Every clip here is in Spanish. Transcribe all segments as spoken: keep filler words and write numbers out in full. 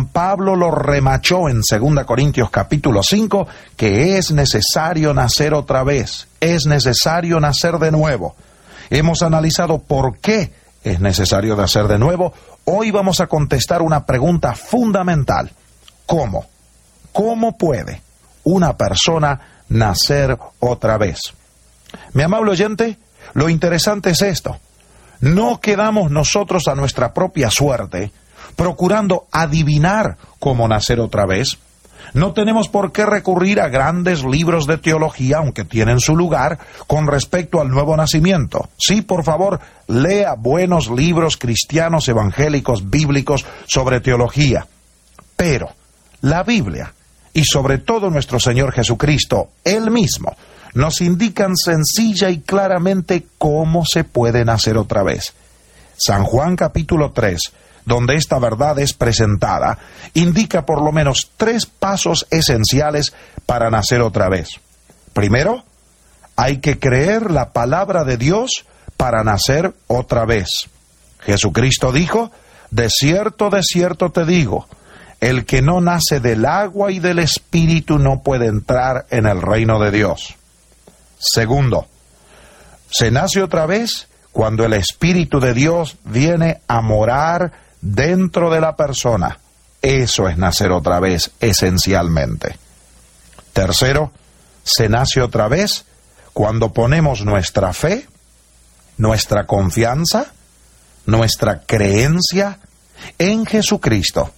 Pablo lo remachó en segunda Corintios capítulo cinco, que es necesario nacer otra vez, es necesario nacer de nuevo. Hemos analizado por qué es necesario nacer de nuevo. Hoy vamos a contestar una pregunta fundamental. ¿Cómo? ¿Cómo puede una persona nacer otra vez? Mi amable oyente, lo interesante es esto. No quedamos nosotros a nuestra propia suerte procurando adivinar cómo nacer otra vez. No tenemos por qué recurrir a grandes libros de teología, aunque tienen su lugar, con respecto al nuevo nacimiento. Sí, por favor, lea buenos libros cristianos, evangélicos, bíblicos sobre teología. Pero la Biblia, y sobre todo nuestro Señor Jesucristo, Él mismo, nos indican sencilla y claramente cómo se puede nacer otra vez. San Juan capítulo tres, donde esta verdad es presentada, indica por lo menos tres pasos esenciales para nacer otra vez. Primero, hay que creer la palabra de Dios para nacer otra vez. Jesucristo dijo, de cierto, de cierto te digo, el que no nace del agua y del Espíritu no puede entrar en el reino de Dios. Segundo, se nace otra vez cuando el Espíritu de Dios viene a morar dentro de la persona. Eso es nacer otra vez, esencialmente. Tercero, se nace otra vez cuando ponemos nuestra fe, nuestra confianza, nuestra creencia en Jesucristo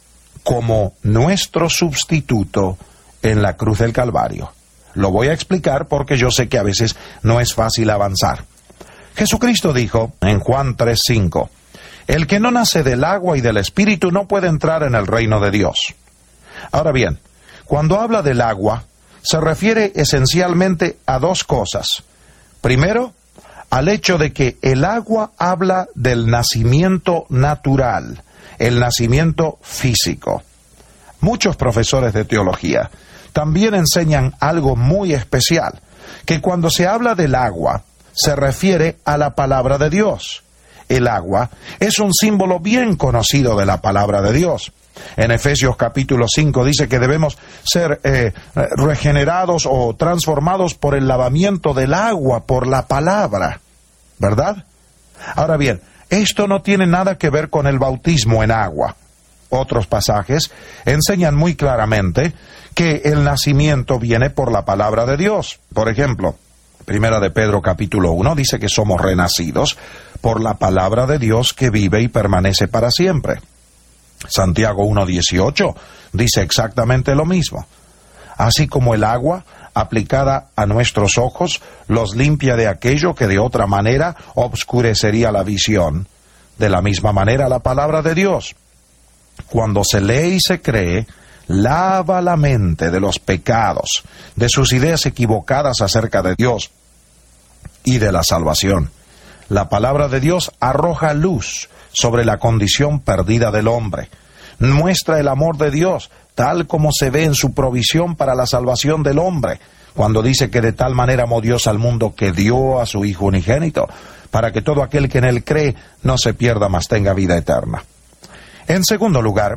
como nuestro sustituto en la cruz del Calvario. Lo voy a explicar porque yo sé que a veces no es fácil avanzar. Jesucristo dijo en Juan tres cinco, el que no nace del agua y del Espíritu no puede entrar en el reino de Dios. Ahora bien, cuando habla del agua, se refiere esencialmente a dos cosas. Primero, al hecho de que el agua habla del nacimiento natural, el nacimiento físico. Muchos profesores de teología también enseñan algo muy especial, que cuando se habla del agua, se refiere a la palabra de Dios. El agua es un símbolo bien conocido de la palabra de Dios. En Efesios capítulo cinco dice que debemos ser eh, regenerados o transformados por el lavamiento del agua, por la palabra, ¿verdad? Ahora bien, esto no tiene nada que ver con el bautismo en agua. Otros pasajes enseñan muy claramente que el nacimiento viene por la palabra de Dios. Por ejemplo, Primera de Pedro capítulo uno dice que somos renacidos por la palabra de Dios que vive y permanece para siempre. Santiago uno dieciocho dice exactamente lo mismo. Así como el agua aplicada a nuestros ojos los limpia de aquello que de otra manera obscurecería la visión, de la misma manera la palabra de Dios, cuando se lee y se cree, lava la mente de los pecados, de sus ideas equivocadas acerca de Dios y de la salvación. La palabra de Dios arroja luz sobre la condición perdida del hombre. Muestra el amor de Dios, tal como se ve en su provisión para la salvación del hombre, cuando dice que de tal manera amó Dios al mundo que dio a su Hijo unigénito, para que todo aquel que en él cree no se pierda, mas tenga vida eterna. En segundo lugar,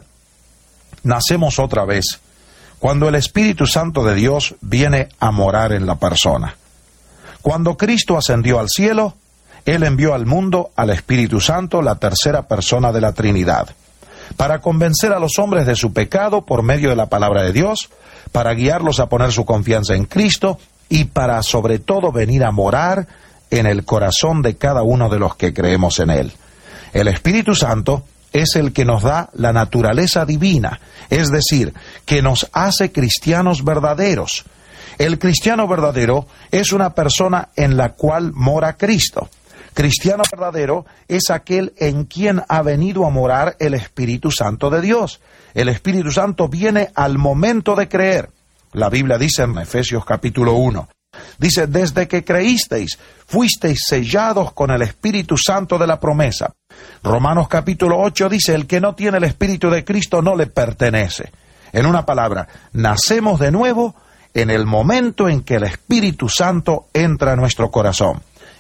nacemos otra vez cuando el Espíritu Santo de Dios viene a morar en la persona. Cuando Cristo ascendió al cielo, Él envió al mundo al Espíritu Santo, la tercera persona de la Trinidad, para convencer a los hombres de su pecado por medio de la palabra de Dios, para guiarlos a poner su confianza en Cristo y para sobre todo venir a morar en el corazón de cada uno de los que creemos en Él. El Espíritu Santo es el que nos da la naturaleza divina, es decir, que nos hace cristianos verdaderos. El cristiano verdadero es una persona en la cual mora Cristo. Cristiano verdadero es aquel en quien ha venido a morar el Espíritu Santo de Dios. El Espíritu Santo viene al momento de creer. La Biblia dice en Efesios capítulo uno, dice, desde que creísteis, fuisteis sellados con el Espíritu Santo de la promesa. Romanos capítulo ocho dice, el que no tiene el Espíritu de Cristo no le pertenece. En una palabra, nacemos de nuevo en el momento en que el Espíritu Santo entra a nuestro corazón.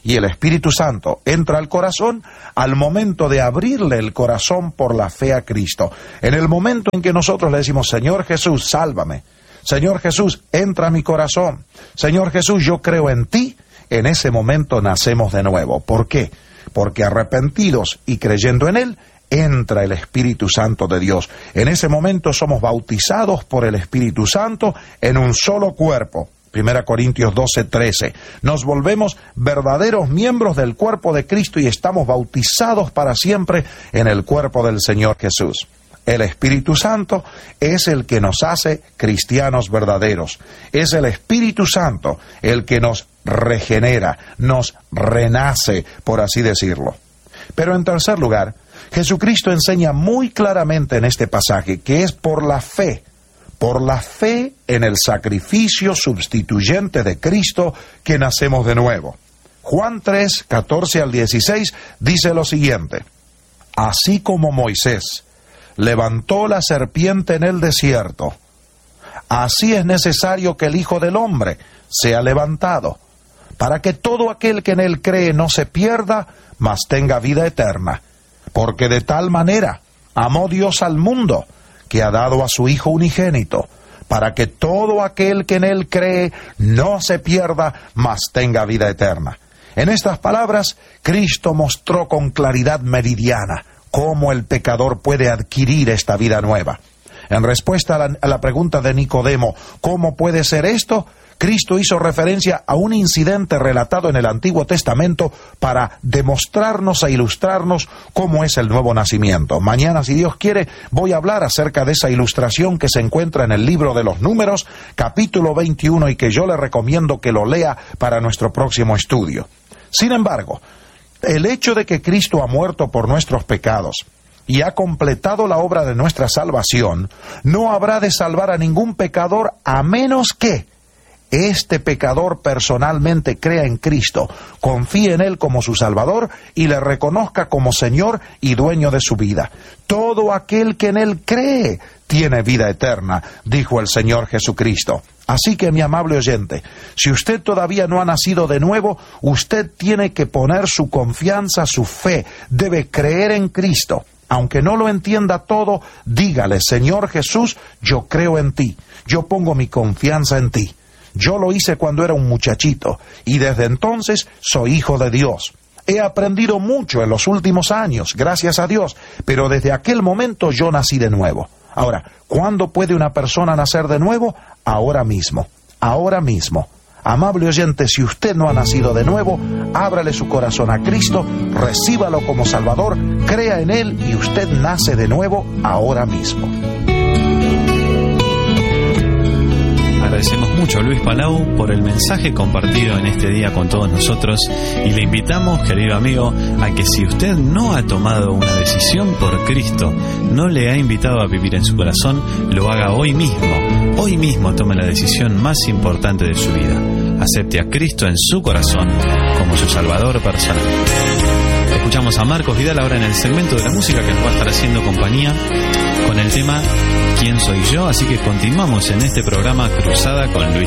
y el Espíritu Santo entra al corazón al momento de abrirle el corazón por la fe a Cristo. En el momento en que nosotros le decimos, Señor Jesús, sálvame. Señor Jesús, entra a mi corazón. Señor Jesús, yo creo en ti. En ese momento nacemos de nuevo. ¿Por qué? Porque arrepentidos y creyendo en Él, entra el Espíritu Santo de Dios. En ese momento somos bautizados por el Espíritu Santo en un solo cuerpo. Primera Corintios doce, trece. Nos volvemos verdaderos miembros del cuerpo de Cristo y estamos bautizados para siempre en el cuerpo del Señor Jesús. El Espíritu Santo es el que nos hace cristianos verdaderos. Es el Espíritu Santo el que nos regenera, nos renace, por así decirlo. Pero en tercer lugar, Jesucristo enseña muy claramente en este pasaje que es por la fe, por la fe en el sacrificio sustituyente de Cristo que nacemos de nuevo. Juan tres, catorce al dieciséis dice lo siguiente: así como Moisés levantó la serpiente en el desierto, así es necesario que el Hijo del Hombre sea levantado, para que todo aquel que en él cree no se pierda, mas tenga vida eterna. Porque de tal manera amó Dios al mundo, que ha dado a su Hijo unigénito, para que todo aquel que en él cree no se pierda, mas tenga vida eterna. En estas palabras, Cristo mostró con claridad meridiana cómo el pecador puede adquirir esta vida nueva. En respuesta a la, a la pregunta de Nicodemo, ¿cómo puede ser esto?, Cristo hizo referencia a un incidente relatado en el Antiguo Testamento para demostrarnos e ilustrarnos cómo es el nuevo nacimiento. Mañana, si Dios quiere, voy a hablar acerca de esa ilustración que se encuentra en el libro de los Números, capítulo veintiuno, y que yo le recomiendo que lo lea para nuestro próximo estudio. Sin embargo, el hecho de que Cristo ha muerto por nuestros pecados y ha completado la obra de nuestra salvación, no habrá de salvar a ningún pecador a menos que este pecador personalmente crea en Cristo, confíe en Él como su Salvador y le reconozca como Señor y dueño de su vida. Todo aquel que en Él cree tiene vida eterna, dijo el Señor Jesucristo. Así que, mi amable oyente, si usted todavía no ha nacido de nuevo, usted tiene que poner su confianza, su fe, debe creer en Cristo. Aunque no lo entienda todo, dígale, Señor Jesús, yo creo en ti, yo pongo mi confianza en ti. Yo lo hice cuando era un muchachito y desde entonces soy hijo de Dios. He aprendido mucho en los últimos años, gracias a Dios, pero desde aquel momento yo nací de nuevo. Ahora, ¿cuándo puede una persona nacer de nuevo? Ahora mismo, ahora mismo. Amable oyente, si usted no ha nacido de nuevo, ábrale su corazón a Cristo, recíbalo como Salvador, crea en Él y usted nace de nuevo ahora mismo. Agradecemos mucho a Luis Palau por el mensaje compartido en este día con todos nosotros y le invitamos, querido amigo, a que si usted no ha tomado una decisión por Cristo, no le ha invitado a vivir en su corazón, lo haga hoy mismo. Hoy mismo tome la decisión más importante de su vida. Acepte a Cristo en su corazón como su Salvador personal. Escuchamos a Marcos Vidal ahora en el segmento de la música que nos va a estar haciendo compañía con el tema ¿Quién soy yo? Así que continuamos en este programa Cruzada con Luis